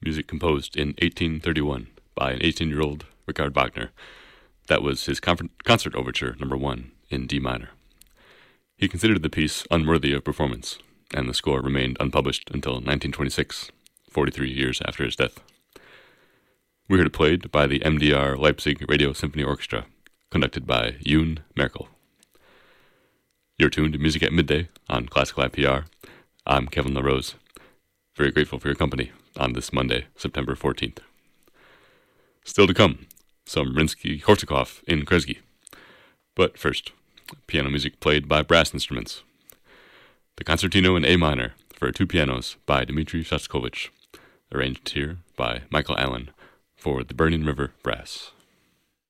music composed in 1831 by an 18-year-old Richard Wagner. That was his concert overture number 1 in D minor. He considered the piece unworthy of performance, and the score remained unpublished until 1926, 43 years after his death. We heard it played by the MDR Leipzig Radio Symphony Orchestra, conducted by Yoon Merkel. You're tuned to Music at Midday on Classical IPR. I'm Kevin LaRose. Very grateful for your company on this Monday, September 14th. Still to come, some Rimsky-Korsakov in Kresge. But first, piano music played by brass instruments. The Concertino in A minor for 2 pianos by Dmitri Shostakovich, arranged here by Michael Allen for the Burning River Brass.